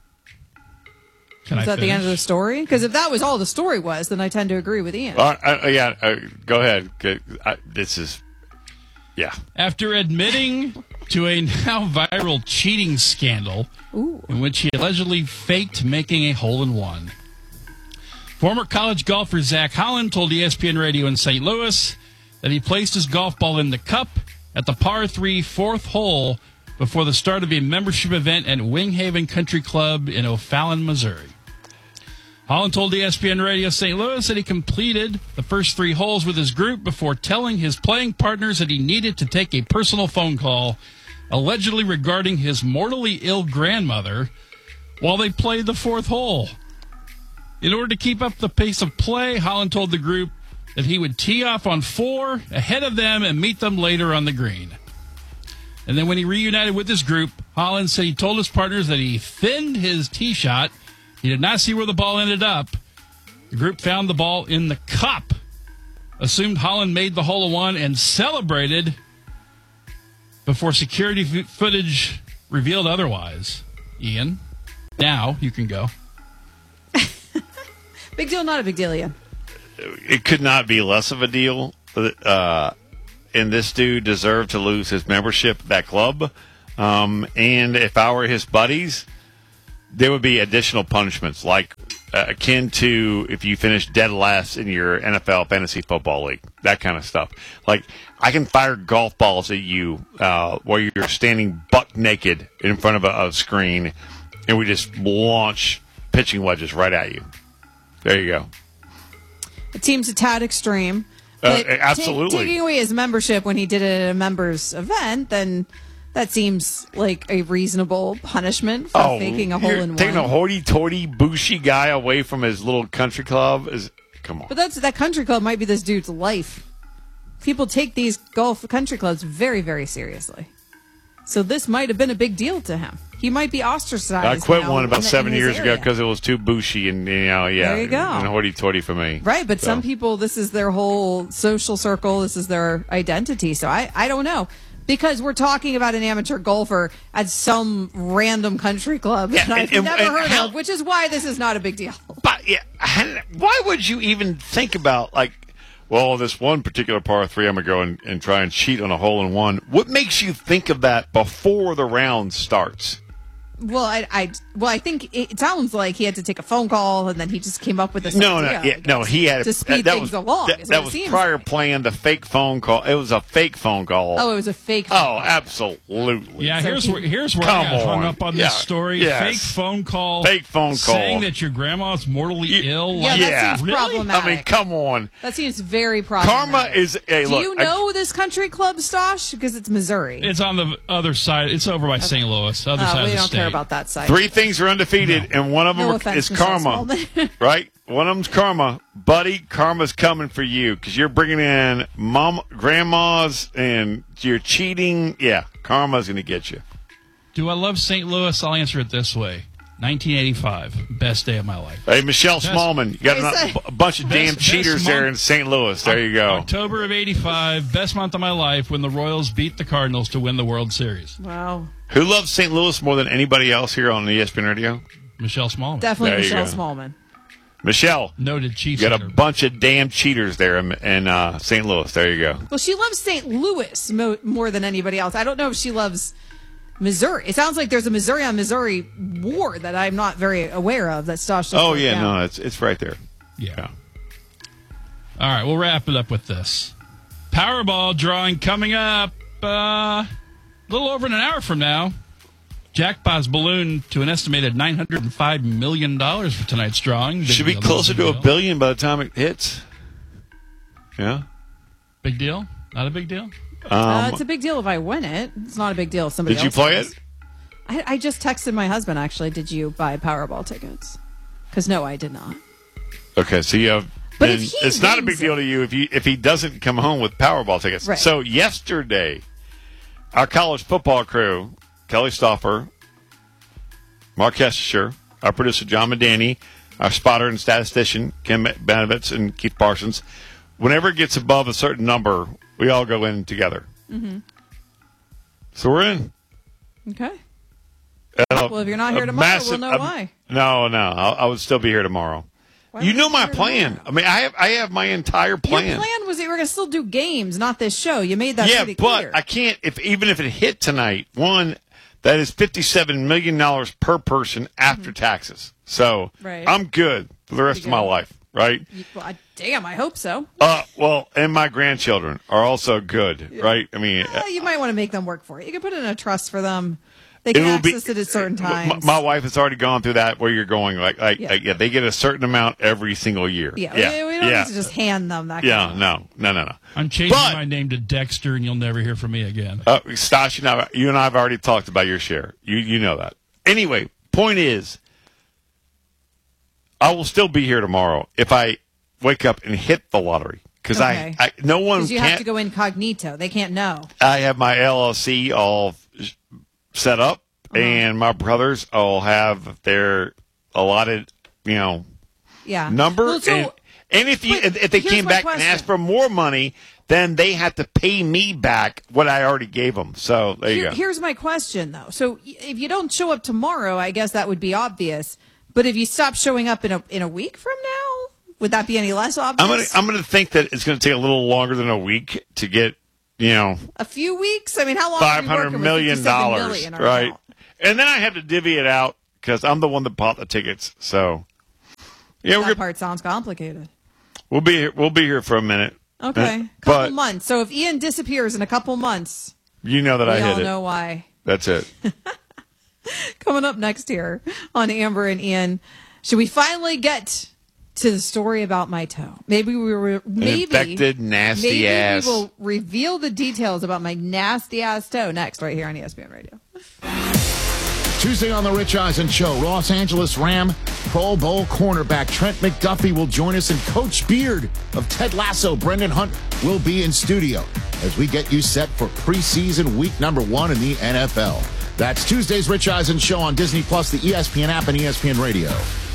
Speaker 5: Can
Speaker 2: Is
Speaker 5: I
Speaker 2: that the end of
Speaker 5: finish?
Speaker 2: the story? Because if that was all the story was, then I tend to agree with Ian.
Speaker 3: Uh, uh, yeah, uh, go ahead. Go- I, this is, yeah.
Speaker 5: After admitting to a now viral cheating scandal in which he allegedly faked making a hole-in-one. Former college golfer Zach Holland told E S P N Radio in Saint Louis that he placed his golf ball in the cup at the par three fourth hole before the start of a membership event at Winghaven Country Club in O'Fallon, Missouri. Holland told E S P N Radio Saint Louis that he completed the first three holes with his group before telling his playing partners that he needed to take a personal phone call, allegedly regarding his mortally ill grandmother, while they played the fourth hole. In order to keep up the pace of play, Holland told the group that he would tee off on four ahead of them and meet them later on the green. And then when he reunited with his group, Holland said he told his partners that he thinned his tee shot. He did not see where the ball ended up. The group found the ball in the cup, assumed Holland made the hole-in-one, and celebrated before security f- footage revealed otherwise. Ian, now you can go.
Speaker 2: Big deal, not a big deal, Ian.
Speaker 3: It could not be less of a deal. Uh, and this dude deserved to lose his membership at that club. Um, and if I were his buddies, there would be additional punishments, like uh, akin to if you finish dead last in your N F L fantasy football league, that kind of stuff. Like, I can fire golf balls at you uh, while you're standing buck naked in front of a, a screen, and we just launch pitching wedges right at you. There you go.
Speaker 2: It seems a tad extreme.
Speaker 3: Uh,
Speaker 2: But
Speaker 3: absolutely.
Speaker 2: ta- taking away his membership when he did it at a members event, then that seems like a reasonable punishment for faking a hole
Speaker 3: you're
Speaker 2: in one.
Speaker 3: Taking a hoity-toity, bushy guy away from his little country club is, come on.
Speaker 2: But that's that country club might be this dude's life. People take these golf country clubs very, very seriously. So this might have been a big deal to him. He might be ostracized.
Speaker 3: I quit
Speaker 2: now
Speaker 3: one about
Speaker 2: in the-
Speaker 3: seven
Speaker 2: in his
Speaker 3: years ago
Speaker 2: area.
Speaker 3: because it was too bushy and, you know, yeah.
Speaker 2: There you go.
Speaker 3: And hoity-toity for me.
Speaker 2: Right, but
Speaker 3: So.
Speaker 2: some people, this is their whole social circle. This is their identity. So I, I don't know. Because we're talking about an amateur golfer at some random country club that I've
Speaker 3: and-
Speaker 2: never
Speaker 3: and
Speaker 2: heard
Speaker 3: how-
Speaker 2: of, which is why this is not a big deal.
Speaker 3: But yeah, why would you even think about, like, well, this one particular par three, I'm going to go and, and try and cheat on a hole in one. What makes you think of that before the round starts?
Speaker 2: Well, I, I, well, I think it sounds like he had to take a phone call, and then he just came up with this.
Speaker 3: No,
Speaker 2: idea,
Speaker 3: no, yeah, no. He had
Speaker 2: to speed
Speaker 3: that
Speaker 2: things
Speaker 3: was,
Speaker 2: along.
Speaker 3: That,
Speaker 2: is
Speaker 3: that
Speaker 2: what it
Speaker 3: was
Speaker 2: seems
Speaker 3: prior
Speaker 2: like.
Speaker 3: plan. The fake phone call. It was a fake phone call.
Speaker 2: Oh, it was a fake.
Speaker 3: Oh, absolutely.
Speaker 5: Yeah,
Speaker 2: So
Speaker 5: here's
Speaker 2: he-
Speaker 5: where here's where
Speaker 3: Come
Speaker 5: I got hung
Speaker 3: on.
Speaker 5: up on
Speaker 3: Yeah,
Speaker 5: this story.
Speaker 3: yes.
Speaker 5: Fake phone call.
Speaker 3: Fake phone call.
Speaker 5: Saying that your grandma's mortally ill.
Speaker 2: Yeah,
Speaker 5: Like,
Speaker 2: that seems
Speaker 5: really?
Speaker 2: problematic.
Speaker 3: I mean, come on.
Speaker 2: That seems very problematic.
Speaker 3: Karma is. Hey,
Speaker 2: Do
Speaker 3: look,
Speaker 2: you
Speaker 3: I-
Speaker 2: know this country club, Stosh? Because it's Missouri.
Speaker 5: It's on the other side. It's over by Saint Louis, other
Speaker 2: Uh,
Speaker 5: side
Speaker 2: we
Speaker 5: of the
Speaker 2: don't
Speaker 5: state.
Speaker 2: care about that side.
Speaker 3: Three things things are undefeated, no. and one of them
Speaker 2: no
Speaker 3: are,
Speaker 2: offense,
Speaker 3: is karma, right? One of them's karma. Buddy, karma's coming for you because you're bringing in mom, grandmas, and you're cheating. Yeah, karma's going to get you.
Speaker 5: Do I love Saint Louis? I'll answer it this way. nineteen eighty-five, best day of my life.
Speaker 3: Hey, Michelle best, Smallman, you got a, a bunch of
Speaker 5: best,
Speaker 3: damn cheaters there in Saint Louis. There you go.
Speaker 5: October of eighty-five, best month of my life when the Royals beat the Cardinals to win the World Series.
Speaker 2: Wow.
Speaker 3: Who loves Saint Louis more than anybody else here on E S P N Radio?
Speaker 5: Michelle Smallman.
Speaker 2: Definitely Michelle Smallman.
Speaker 3: Michelle.
Speaker 5: Noted Chiefs.
Speaker 3: You got a bunch of damn cheaters there in, in uh, Saint Louis. There you go.
Speaker 2: Well, she loves Saint Louis mo- more than anybody else. I don't know if she loves Missouri. It sounds like there's a Missouri on Missouri war that I'm not very aware of. That Stosh just
Speaker 3: Oh, yeah,
Speaker 2: down.
Speaker 3: no, it's it's right there.
Speaker 5: Yeah. yeah. All right, we'll wrap it up with this. Powerball drawing coming up uh, a little over an hour from now. Jackpot's balloon to an estimated nine hundred five million dollars for tonight's drawing. Big
Speaker 3: Should be
Speaker 5: deal,
Speaker 3: closer to
Speaker 5: deal.
Speaker 3: a billion by the time it hits. Yeah.
Speaker 5: Big deal? Not a big deal?
Speaker 2: Um, uh, it's a big deal if I win it. It's not a big deal if somebody
Speaker 3: else Did you play
Speaker 2: does.
Speaker 3: it?
Speaker 2: I, I just texted my husband, actually, did you buy Powerball tickets? Because, no, I did not.
Speaker 3: Okay, so you have...
Speaker 2: But if he
Speaker 3: it's not a big
Speaker 2: it,
Speaker 3: deal to you if you if he doesn't come home with Powerball tickets.
Speaker 2: Right.
Speaker 3: So yesterday, our college football crew, Kelly Stauffer, Mark Hestisher, our producer John Medani, our spotter and statistician Kim Banovitz and Keith Parsons, whenever it gets above a certain number, we all go in together.
Speaker 2: Mm-hmm.
Speaker 3: So we're in.
Speaker 2: Okay.
Speaker 3: Uh,
Speaker 2: well, if you're not here tomorrow, massive, we'll know why.
Speaker 3: No, no, I'll, I would still be here tomorrow. Why you know my plan. Tomorrow? I mean, I have I have my entire plan.
Speaker 2: Your plan was that you were going to still do games, not this show. You made that
Speaker 3: yeah,
Speaker 2: pretty clear.
Speaker 3: but I can't. If even if it hit tonight, one that is fifty-seven million dollars per person after mm-hmm. taxes. So
Speaker 2: right.
Speaker 3: I'm good for the rest
Speaker 2: pretty
Speaker 3: of my
Speaker 2: good.
Speaker 3: life. Right?
Speaker 2: Well, I, damn, I hope so.
Speaker 3: Uh, well, and my grandchildren are also good, yeah. right? I mean,
Speaker 2: uh, you might want to make them work for it. You can put it in a trust for them. They can access be, it at certain times.
Speaker 3: My, my wife has already gone through that where you're going. Like, like,
Speaker 2: yeah.
Speaker 3: like, yeah, they get a certain amount every single year.
Speaker 2: Yeah,
Speaker 3: yeah.
Speaker 2: We, we don't
Speaker 3: yeah.
Speaker 2: need to just hand them that.
Speaker 3: Yeah,
Speaker 2: kind of
Speaker 3: no, no, no, no.
Speaker 5: I'm changing
Speaker 3: but,
Speaker 5: my name to Dexter, and you'll never hear from me again.
Speaker 3: Uh, Stash, you, know, you and I have already talked about your share. You, you know that. Anyway, point is, I will still be here tomorrow if I wake up and hit the lottery. Because
Speaker 2: okay.
Speaker 3: I, I, no one
Speaker 2: Because you
Speaker 3: can't,
Speaker 2: have to go incognito. They can't know.
Speaker 3: I have my L L C all set up. And my brothers all have their allotted, you know,
Speaker 2: yeah.
Speaker 3: number.
Speaker 2: Well, so,
Speaker 3: and, and if you if they came back question. and asked for more money, then they have to pay me back what I already gave them. So there
Speaker 2: Here,
Speaker 3: you go.
Speaker 2: Here's my question, though. So if you don't show up tomorrow, I guess that would be obvious. But if you stop showing up in a in a week from now, would that be any less obvious?
Speaker 3: I'm gonna I'm gonna think that it's gonna take a little longer than a week to get, you know,
Speaker 2: a few weeks. I mean, how long?
Speaker 3: Five hundred million dollars, right? Account? And then I have to divvy it out because I'm the one that bought the tickets. So, yeah,
Speaker 2: that
Speaker 3: we're gonna,
Speaker 2: part sounds complicated.
Speaker 3: We'll be here. We'll be here for a minute.
Speaker 2: Okay,
Speaker 3: uh,
Speaker 2: couple
Speaker 3: but,
Speaker 2: months. So if Ian disappears in a couple months,
Speaker 3: you know that
Speaker 2: we
Speaker 3: I hit
Speaker 2: all
Speaker 3: it.
Speaker 2: know why.
Speaker 3: That's it.
Speaker 2: Coming up next here on Amber and Ian, should we finally get to the story about my toe? Maybe we were maybe
Speaker 3: infected, nasty
Speaker 2: maybe
Speaker 3: ass.
Speaker 2: We will reveal the details about my nasty ass toe next, right here on E S P N Radio.
Speaker 4: Tuesday on the Rich Eisen Show, Los Angeles Ram Pro Bowl cornerback Trent McDuffie will join us, and Coach Beard of Ted Lasso, Brendan Hunt, will be in studio as we get you set for preseason week number one in the N F L. That's Tuesday's Rich Eisen Show on Disney Plus, the E S P N app, and E S P N Radio.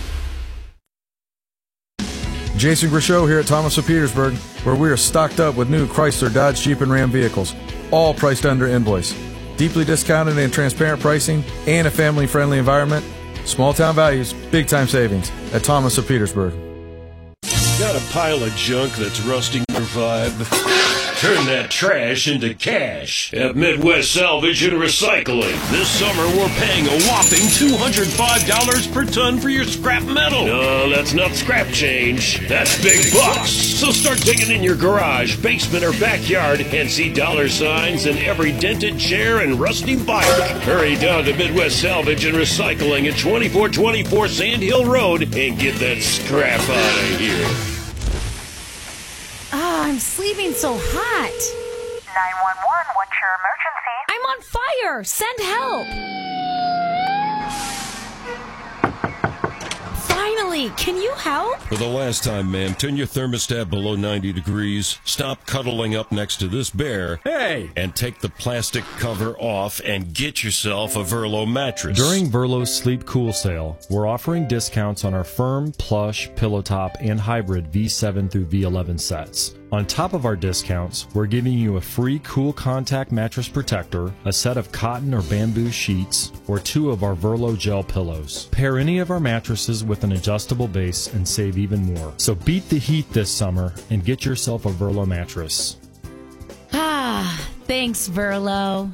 Speaker 7: Jason Grishow here at Thomas of Petersburg, where we are stocked up with new Chrysler, Dodge, Jeep, and Ram vehicles, all priced under invoice. Deeply discounted and transparent pricing, and a family-friendly environment. Small town values, big time savings at Thomas of Petersburg.
Speaker 21: Got a pile of junk that's rusting your vibe? Turn that trash into cash at Midwest Salvage and Recycling. This summer, we're paying a whopping two hundred five dollars per ton for your scrap metal. No, that's not scrap change. That's big bucks. So start digging in your garage, basement, or backyard and see dollar signs in every dented chair and rusty bike. Hurry down to Midwest Salvage and Recycling at twenty-four twenty-four Sand Hill Road and get that scrap out of here.
Speaker 8: Ah, oh, I'm sleeping so hot.
Speaker 9: nine one one, what's your emergency?
Speaker 8: I'm on fire. Send help. Finally, can you help?
Speaker 6: For the last time, ma'am, turn your thermostat below ninety degrees, stop cuddling up next to this bear,
Speaker 11: hey,
Speaker 6: and take the plastic cover off and get yourself a Verlo mattress.
Speaker 13: During Verlo's Sleep Cool sale, we're offering discounts on our firm, plush, pillow top, and hybrid V seven through V eleven sets. On top of our discounts, we're giving you a free Cool Contact mattress protector, a set of cotton or bamboo sheets, or two of our Verlo gel pillows. Pair any of our mattresses with an adjustable base and save even more. So beat the heat this summer and get yourself a Verlo mattress.
Speaker 8: Ah, thanks, Verlo.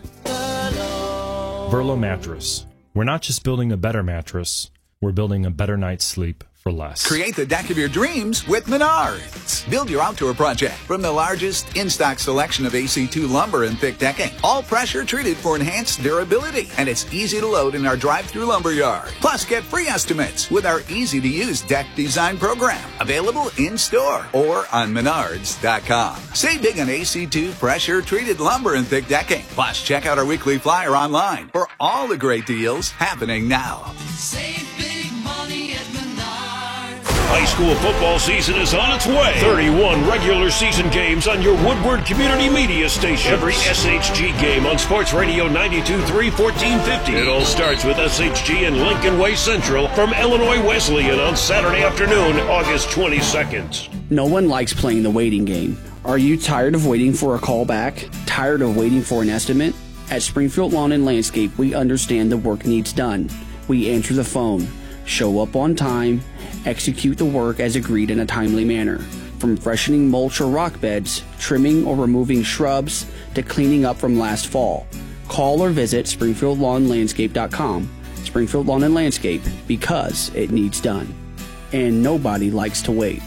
Speaker 13: Verlo mattress. We're not just building a better mattress, we're building a better night's sleep for less.
Speaker 14: Create the deck of your dreams with Menards. Build your outdoor project from the largest in-stock selection of A C two lumber and thick decking. All pressure treated for enhanced durability. And it's easy to load in our drive-through lumber yard. Plus, get free estimates with our easy-to-use deck design program. Available in-store or on menards dot com. Save big on A C two pressure-treated lumber and thick decking. Plus, check out our weekly flyer online for all the great deals happening now.
Speaker 10: Save big money at
Speaker 21: High school football season is on its way. thirty-one regular season games on your Woodward Community Media station. Every S H G game on Sports Radio ninety-two point three, fourteen fifty. It all starts with S H G and Lincoln Way Central from Illinois Wesleyan on Saturday afternoon, August twenty-second.
Speaker 15: No one likes playing the waiting game. Are you tired of waiting for a call back? Tired of waiting for an estimate? At Springfield Lawn and Landscape, we understand the work needs done. We answer the phone, show up on time, execute the work as agreed in a timely manner. From freshening mulch or rock beds, trimming or removing shrubs, to cleaning up from last fall. Call or visit springfield lawn landscape dot com. Springfield Lawn and Landscape, because it needs done. And nobody likes to wait.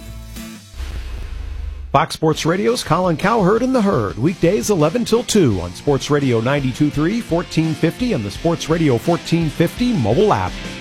Speaker 12: Fox Sports Radio's Colin Cowherd and the Herd, weekdays eleven till two on Sports Radio ninety-two point three, fourteen fifty, and the Sports Radio fourteen fifty mobile app.